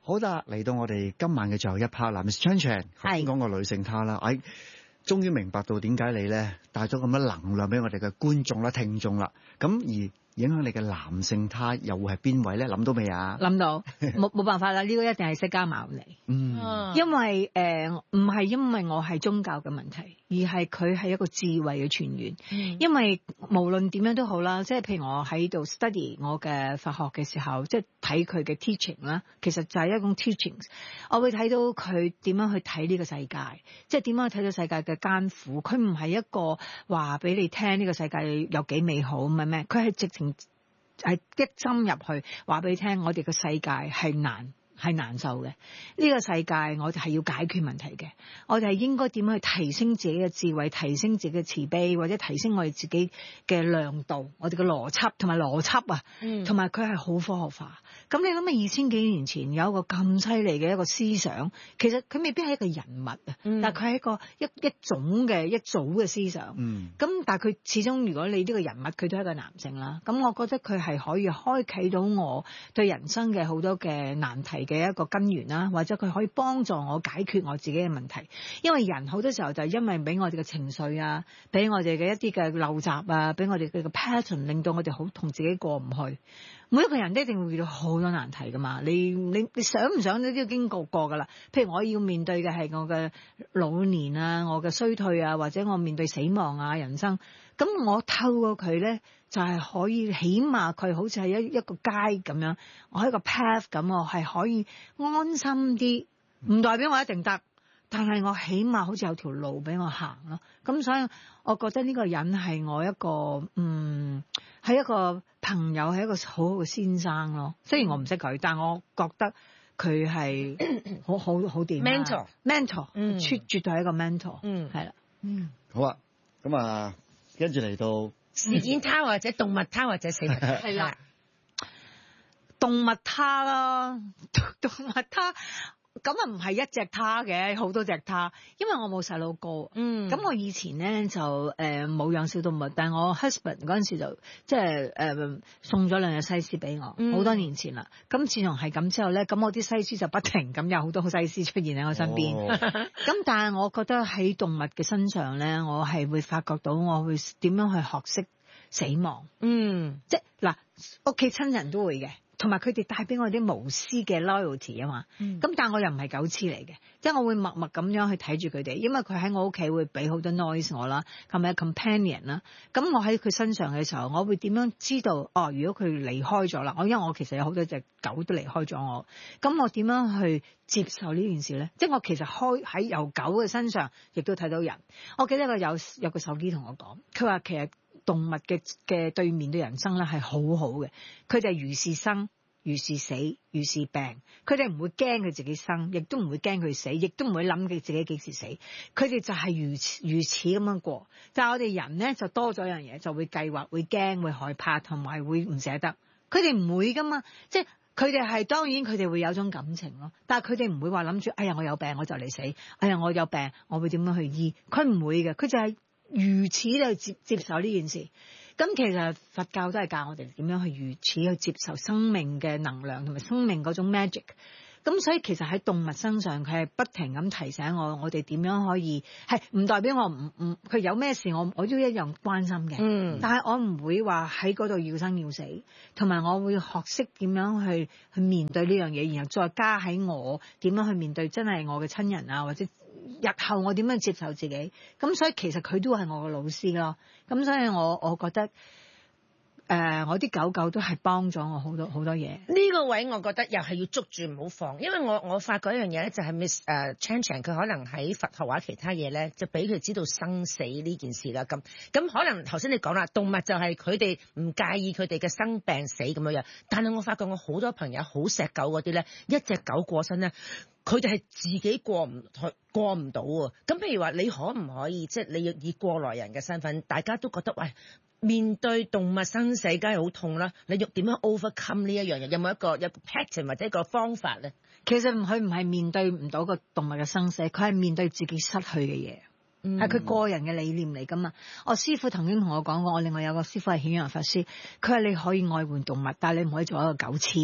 好啦，嚟到我哋今晚嘅最後一 part 啦，Miss Chan Chan 頭先講個女性她啦，終於明白到點解你咧帶咗咁多能量俾我哋嘅觀眾啦、聽眾啦，咁而影響你嘅男性他又會係邊位咧？諗到未啊？ 諗到，冇辦法啦，呢個一定係釋迦牟尼。因為唔係因為我係宗教嘅問題，而係佢係一個智慧嘅泉源。因為無論點樣都好啦，即係譬如我喺度 study 我嘅佛學嘅時候，即係睇佢嘅 teaching 啦，其實就係一種 teachings。我會睇到佢點樣去睇呢個世界，即係點樣去睇到世界嘅艱苦。佢唔係一個話俾你聽呢個世界有幾美好咁咩？佢係直情係一針入去話俾你聽，我哋嘅世界係難受嘅。呢個世界我哋係要解決問題嘅，我哋係應該點樣去提升自己嘅智慧，提升自己嘅慈悲，或者提升我哋自己嘅亮度，我哋嘅邏輯同埋邏輯啊，同埋佢係好科學化。咁你諗下2000幾年前有一個咁犀利嘅一個思想，其實佢未必係一個人物啊，但係佢係一個一種嘅一組嘅思想。咁但係佢始終如果你呢個人物佢都係一個男性啦，咁我覺得佢係可以開啟到我對人生嘅好多嘅難題嘅一個根源啦，或者佢可以幫助我解決我自己嘅問題。因為人好多時候就係因為俾我哋嘅情緒啊，俾我哋嘅一啲嘅陋習啊，俾我哋嘅 pattern 令到我哋好同自己過唔去。每一個人都一定會遇到好多難題噶嘛，你想唔想你都要經過噶啦。譬如我要面對嘅係我嘅老年啊，我嘅衰退啊，或者我面對死亡啊，人生。咁我透過佢咧，就係可以起碼佢好似係一個街咁樣，我係一個 path 咁，我係可以安心啲。唔代表我一定得，但係我起碼好似有條路俾我行咯。咁所以我覺得呢個人係我一個係一個朋友，係一個好好嘅先生咯。雖然我唔識佢，但我覺得佢係好掂。mentor，絕對係一個 mentor。係啦。 好啊，咁啊，跟住嚟到事件他或者動物他或者死物係啦，動物他啦，動物他。咁啊唔係一隻他嘅，好多隻他，因為我冇細佬哥。咁我以前咧就冇養小動物，但係我 husband 嗰陣時就即係送咗兩隻西施俾我，好多年前啦。咁自從係咁之後咧，咁我啲西施就不停咁有好多西施出現喺我身邊。咁但係我覺得喺動物嘅身上咧，我係會發覺到我會點樣去學識死亡。即係嗱，屋企親人都會嘅。同埋佢哋帶俾我啲無私嘅 loyalty 啊嘛，咁但係我又唔係狗痴嚟嘅，即係我會默默咁樣去睇住佢哋，因為佢喺我屋企會俾好多 noise 我啦，同埋 companion 啦，咁我喺佢身上嘅時候，我會點樣知道如果佢離開咗啦，因為我其實有好多隻狗都離開咗我，咁我點樣去接受呢件事咧？即係我其實喺由狗嘅身上亦都睇到人。我記得有個手機同我講，佢話其實動物嘅對面對人生咧係好好嘅，佢哋係如是生，如是死，如是病，佢哋唔會驚佢自己生，亦都唔會驚佢死，亦都唔會諗佢自己幾時死，佢哋就係如此咁樣過。但係我哋人咧就多咗樣嘢，就會計劃，會驚，會害怕，同埋會唔捨得。佢哋唔會噶嘛，即係佢哋係當然佢哋會有種感情咯，但係佢哋唔會話諗住，哎呀我有病我就嚟死，哎呀我有病我會點樣去醫，佢唔會嘅，佢就係如此去接受呢件事。咁其實佛教都係教我哋點樣去如此去接受生命嘅能量同埋生命嗰種 magic。咁所以其實喺動物身上，佢係不停咁提醒我哋點樣可以係唔代表我唔佢有咩事我都一樣關心嘅。但係我唔會話喺嗰度要生要死，同埋我會學識點樣去面對呢樣嘢，然後再加喺我點樣去面對真係我嘅親人啊，或者日後我點樣接受自己。咁所以其實佢都係我嘅老師咯。咁所以我覺得我啲狗狗都係幫咗我好多好多嘢。 呢個位我覺得又係要捉住唔好放，因為我發覺一樣嘢咧，就係 Miss Chan Chan 佢可能喺佛學或者其他嘢咧，就俾佢知道生死呢件事啦。咁可能頭先你講啦，動物就係佢哋唔介意佢哋嘅生病死咁樣，但係我發覺我好多朋友好錫狗嗰啲咧，一隻狗過身咧，佢哋係自己過唔到喎。咁譬如話，你可唔可以即係你要以過來人嘅身份，大家都覺得喂，面對動物生死梗係好痛啦，你要點樣 overcome 呢一樣嘢？有冇一個 pattern 或者一個方法咧？ 其實佢唔係面對唔到個動物嘅生死，佢係面對自己失去嘅嘢，係佢個人嘅理念嚟噶嘛。我師父曾經同我講過，我另外有個師父係顯揚法師，佢話你可以愛護動物，但係你唔可以做一個狗痴。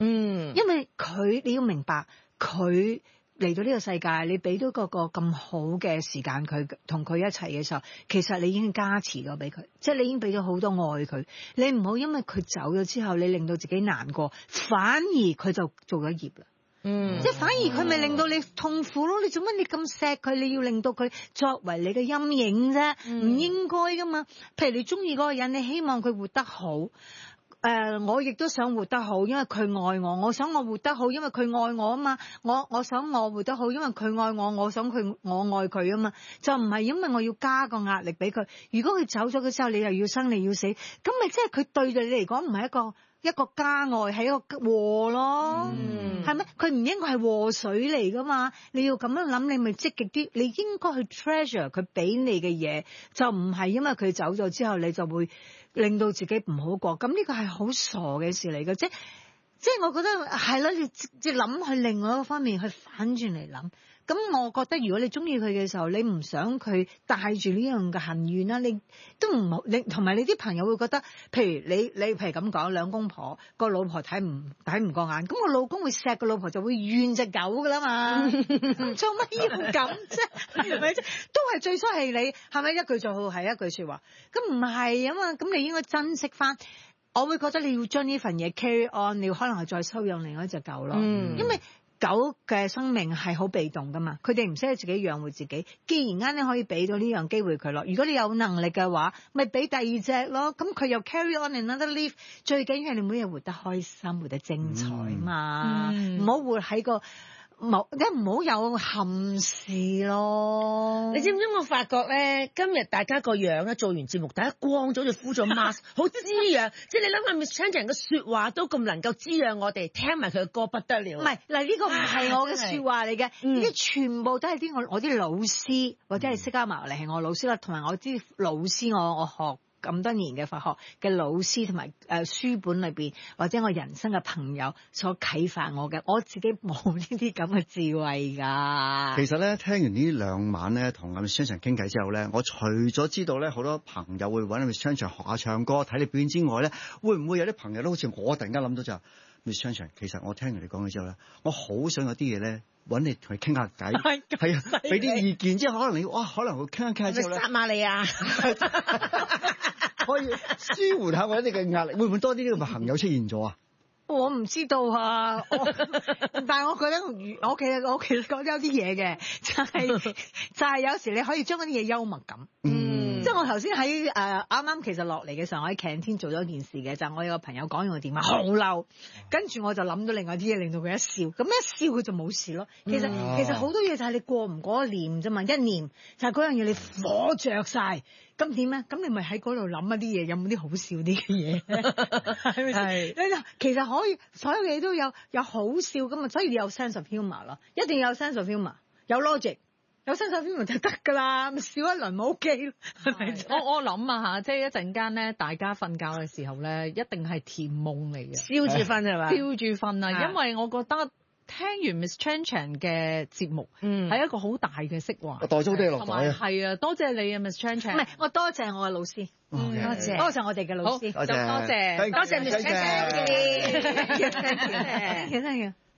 因為你要明白佢嚟到呢個世界，你俾到個咁好嘅時間佢同佢一齊嘅時候，其實你已經加持咗俾佢，即係你已經俾咗好多愛佢。你唔好因為佢走咗之後，你令到自己難過，反而佢就做咗業啦。即係反而佢咪令到你痛苦咯？你做乜你咁錫佢？你要令到佢作為你嘅陰影啫，唔應該噶嘛。譬如你中意嗰個人，你希望佢活得好。我亦都想活得好，因為佢愛我。我想我活得好，因為佢愛我啊嘛。我想我活得好，因為佢愛我。我想我愛佢啊嘛。就唔係因為我要加個壓力俾佢。如果佢走咗嘅時候，你又要生你要死，咁咪即係佢對住你嚟講唔係一個加愛，係一個禍咯，係咪？佢唔應該係禍水嚟噶嘛？你要咁樣諗，你咪積極啲。你應該去 treasure 佢俾你嘅嘢，就唔係因為佢走咗之後，你就會令到自己唔好過。咁呢個係好傻嘅事嚟嘅，即係我覺得係咯，你諗去另外一個方面去反轉嚟諗。咁我覺得如果你中意佢嘅時候，你唔想佢帶住呢樣嘅恨怨啦，你都唔好，你同埋你啲朋友會覺得，譬如你譬如咁講，兩公婆個老婆睇唔過眼，咁個老公會錫個老婆就會怨隻狗噶啦嘛，做乜要咁啫？係咪啫？都係最衰係你，係咪一句做好係一句說話？咁唔係啊嘛，咁你應該珍惜翻。我會覺得你要將呢份嘢 carry on， 你可能係再收養另外一隻狗咯，因為狗嘅生命係好被動噶嘛，佢哋唔識得自己養活自己。既然間你可以俾到呢樣機會佢咯，如果你有能力嘅話，咪俾第二隻咯。咁佢又 carry on another life， 最緊要係你每日活得開心，活得精彩嘛，唔好活喺個。你唔好有憾事咯。 你知唔知我發覺咧，今日大家個樣咧，做完節目大家光咗，就敷咗 mask， 好滋養。即係你諗下 Miss Chan Chan 嘅説話都咁能夠滋養我哋，聽埋佢嘅歌不得了。 唔係嗱，呢個唔係我嘅説話嚟嘅，呢啲全部都係啲我啲老師或者係釋迦牟尼係我老師啦，同埋我啲老師我學咁多年嘅佛學嘅老師同埋書本裏邊或者我人生嘅朋友所啟發我嘅，我自己冇呢啲咁嘅智慧㗎。 其實咧，聽完呢兩晚咧同阿 Miss Chan Chan 傾偈之後咧，我除咗知道咧好多朋友會揾 Miss Chan Chan 學下唱歌、睇你表演之外咧，會唔會有啲朋友都好似我突然間諗到就 Miss Chan Chan，其實我聽完你講嘅之後咧，我好想有啲嘢咧揾你同佢傾下偈，係啊，俾啲意見，即係可能你可能會傾一傾之後咧， 殺馬你啊！ 可以舒緩下我哋嘅壓力，會唔會多啲呢個朋友出現咗啊？ 我唔知道啊，但係我覺得我其實覺得有啲嘢嘅，就係有時你可以將嗰啲嘢幽默感。即係我頭先喺啱啱其實落嚟嘅時候，我喺 canteen 做咗一件事嘅，就係我有個朋友講完個電話好嬲，跟住我就諗到另外啲嘢令到佢一笑，咁一笑佢就冇事咯。其實好多嘢就係你過唔過念啫嘛，一念就係嗰樣嘢你火着晒，咁點咧？咁你咪喺嗰度諗一啲嘢，有冇啲好笑啲嘅嘢？係咪先？其實可以，所有嘢都有好笑㗎嘛，所以你有 sense of humour 咯，一定要有 sense of humour， 有 logic。有新手邊咪就得㗎啦，咪笑一輪咪 OK 咯，係咪？ 我諗啊嚇，即係一陣間咧，大家瞓覺嘅時候咧，一定係甜夢嚟嘅， 燒住瞓係嘛？ 燒住瞓啊！因為我覺得聽完 Miss Chan Chan 嘅節目，係一個好大嘅釋懷。 我袋咗啲落袋啊！ 係啊，多謝你啊 Miss Chan Chan。 唔係，我多謝我嘅老師，多謝我哋嘅老師， 多謝 Miss Chan Chan。 Thank you。